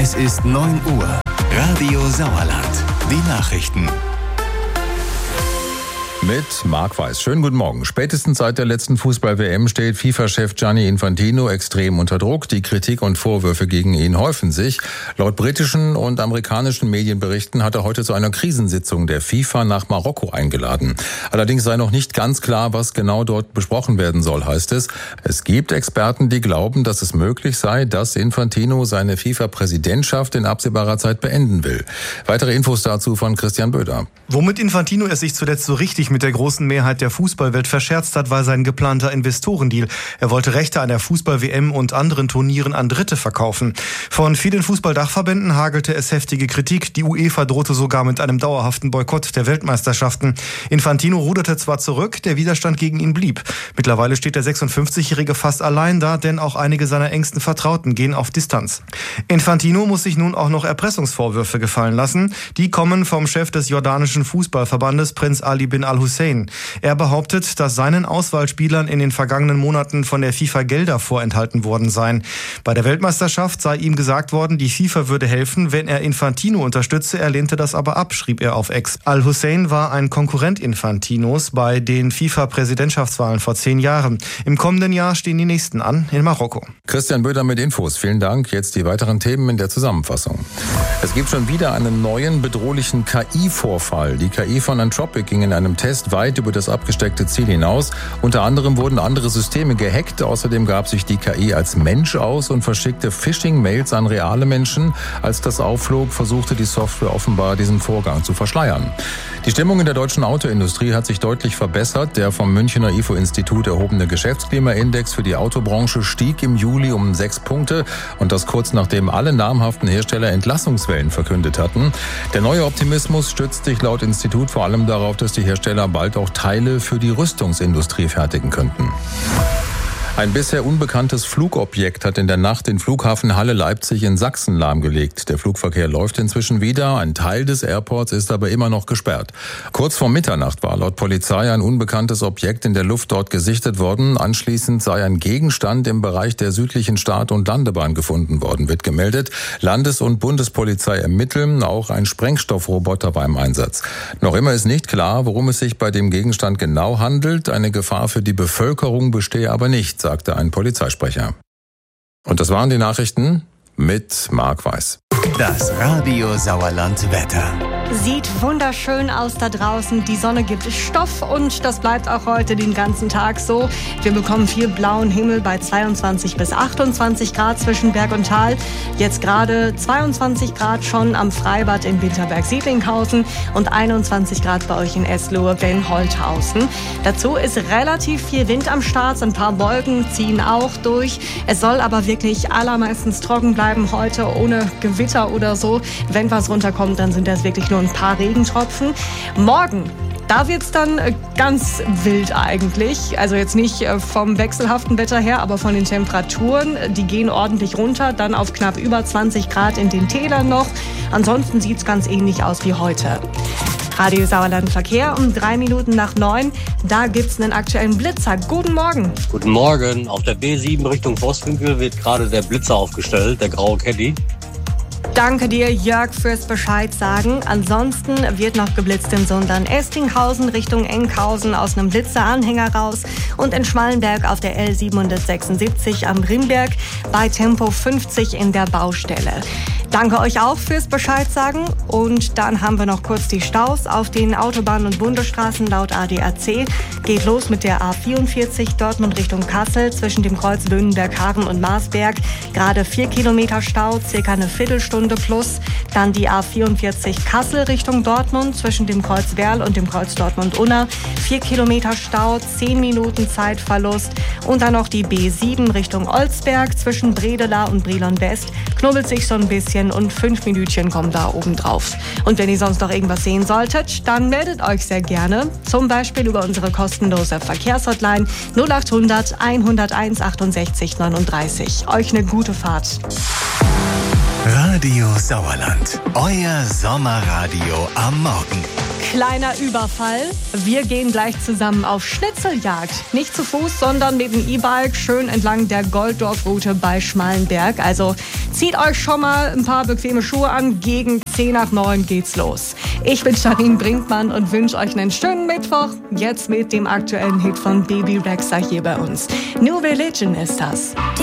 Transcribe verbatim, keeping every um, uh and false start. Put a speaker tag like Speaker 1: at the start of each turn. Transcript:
Speaker 1: Es ist neun Uhr. Radio Sauerland. Die Nachrichten.
Speaker 2: Mit Marc Weiß. Schönen guten Morgen. Spätestens seit der letzten Fußball-W M steht FIFA-Chef Gianni Infantino extrem unter Druck. Die Kritik und Vorwürfe gegen ihn häufen sich. Laut britischen und amerikanischen Medienberichten hat er heute zu einer Krisensitzung der FIFA nach Marokko eingeladen. Allerdings sei noch nicht ganz klar, was genau dort besprochen werden soll, heißt es. Es gibt Experten, die glauben, dass es möglich sei, dass Infantino seine FIFA-Präsidentschaft in absehbarer Zeit beenden will. Weitere Infos dazu von Christian Böder.
Speaker 3: Womit Infantino es sich zuletzt so richtig mit der großen Mehrheit der Fußballwelt verscherzt hat, war sein geplanter Investorendeal. Er wollte Rechte an der Fußball-W M und anderen Turnieren an Dritte verkaufen. Von vielen Fußballdachverbänden hagelte es heftige Kritik. Die UEFA drohte sogar mit einem dauerhaften Boykott der Weltmeisterschaften. Infantino ruderte zwar zurück, der Widerstand gegen ihn blieb. Mittlerweile steht der sechsundfünfzigjährige fast allein da, denn auch einige seiner engsten Vertrauten gehen auf Distanz. Infantino muss sich nun auch noch Erpressungsvorwürfe gefallen lassen. Die kommen vom Chef des jordanischen Fußballverbandes, Prinz Ali bin Al-Hussein. Er behauptet, dass seinen Auswahlspielern in den vergangenen Monaten von der FIFA Gelder vorenthalten worden seien. Bei der Weltmeisterschaft sei ihm gesagt worden, die FIFA würde helfen, wenn er Infantino unterstütze. Er lehnte das aber ab, schrieb er auf X. Al-Hussein war ein Konkurrent Infantinos bei den FIFA-Präsidentschaftswahlen vor zehn Jahren. Im kommenden Jahr stehen die nächsten an in Marokko.
Speaker 2: Christian Böder mit Infos. Vielen Dank. Jetzt die weiteren Themen in der Zusammenfassung. Es gibt schon wieder einen neuen bedrohlichen K I-Vorfall. Die K I von Anthropic ging in einem Test weit über das abgesteckte Ziel hinaus. Unter anderem wurden andere Systeme gehackt. Außerdem gab sich die K I als Mensch aus und verschickte Phishing-Mails an reale Menschen. Als das aufflog, versuchte die Software offenbar, diesen Vorgang zu verschleiern. Die Stimmung in der deutschen Autoindustrie hat sich deutlich verbessert. Der vom Münchner I F O-Institut erhobene Geschäftsklimaindex für die Autobranche stieg im Juli um sechs Punkte. Und das kurz nachdem alle namhaften Hersteller Entlassungswellen verkündet hatten. Der neue Optimismus stützt sich laut Institut vor allem darauf, dass die Hersteller bald auch Teile für die Rüstungsindustrie fertigen könnten. Ein bisher unbekanntes Flugobjekt hat in der Nacht den Flughafen Halle-Leipzig in Sachsen lahmgelegt. Der Flugverkehr läuft inzwischen wieder. Ein Teil des Airports ist aber immer noch gesperrt. Kurz vor Mitternacht war laut Polizei ein unbekanntes Objekt in der Luft dort gesichtet worden. Anschließend sei ein Gegenstand im Bereich der südlichen Start- und Landebahn gefunden worden, wird gemeldet. Landes- und Bundespolizei ermitteln. Auch ein Sprengstoffroboter war im Einsatz. Noch immer ist nicht klar, worum es sich bei dem Gegenstand genau handelt. Eine Gefahr für die Bevölkerung bestehe aber nicht, sagte ein Polizeisprecher. Und das waren die Nachrichten mit Marc Weiß.
Speaker 1: Das Radio Sauerland Wetter.
Speaker 4: Sieht wunderschön aus da draußen. Die Sonne gibt Stoff und das bleibt auch heute den ganzen Tag so. Wir bekommen viel blauen Himmel bei zweiundzwanzig bis achtundzwanzig Grad zwischen Berg und Tal. Jetzt gerade zweiundzwanzig Grad schon am Freibad in Winterberg-Siedlinghausen und einundzwanzig Grad bei euch in Eslohe, Holthausen. Dazu ist relativ viel Wind am Start. Ein paar Wolken ziehen auch durch. Es soll aber wirklich allermeistens trocken bleiben heute, ohne Gewitter oder so. Wenn was runterkommt, dann sind das wirklich nur ein paar Regentropfen. Morgen, da wird's dann ganz wild eigentlich. Also jetzt nicht vom wechselhaften Wetter her, aber von den Temperaturen. Die gehen ordentlich runter, dann auf knapp über zwanzig Grad in den Tälern noch. Ansonsten sieht's ganz ähnlich aus wie heute. Radio Sauerland Verkehr um drei Minuten nach neun. Da gibt's einen aktuellen Blitzer. Guten Morgen.
Speaker 5: Guten Morgen. Auf der B sieben Richtung Vosswinkel wird gerade der Blitzer aufgestellt, der graue Caddy.
Speaker 4: Danke dir, Jörg, fürs Bescheid sagen. Ansonsten wird noch geblitzt in Sundern-Estinghausen Richtung Enkhausen aus einem Blitzeranhänger raus und in Schmallenberg auf der L siebenhundertsechsundsiebzig am Rimberg bei Tempo fünfzig in der Baustelle. Danke euch auch fürs Bescheid sagen. Und dann haben wir noch kurz die Staus auf den Autobahnen und Bundesstraßen laut A D A C. Geht los mit der A vierundvierzig Dortmund Richtung Kassel zwischen dem Kreuz Löhnenberg-Hagen und Marsberg. Gerade vier Kilometer Stau, circa eine Viertelstunde plus. Dann die A vierundvierzig Kassel Richtung Dortmund zwischen dem Kreuz Werl und dem Kreuz Dortmund-Unna. Vier Kilometer Stau, zehn Minuten Zeitverlust. Und dann noch die B sieben Richtung Olsberg zwischen Bredela und Brilon West. Knubbelt sich so ein bisschen und fünf Minütchen kommen da oben drauf. Und wenn ihr sonst noch irgendwas sehen solltet, dann meldet euch sehr gerne. Zum Beispiel über unsere kostenlose Verkehrshotline null achthundert hunderteins achtundsechzig neununddreißig. Euch eine gute Fahrt.
Speaker 1: Radio Sauerland. Euer Sommerradio am Morgen.
Speaker 4: kleiner Überfall. Wir gehen gleich zusammen auf Schnitzeljagd. Nicht zu Fuß, sondern mit dem E-Bike schön entlang der Golddorf-Route bei Schmalenberg. Also zieht euch schon mal ein paar bequeme Schuhe an. Gegen zehn nach neun geht's los. Ich bin Charine Brinkmann und wünsche euch einen schönen Mittwoch. Jetzt mit dem aktuellen Hit von Baby Rexha hier bei uns. New Religion ist das.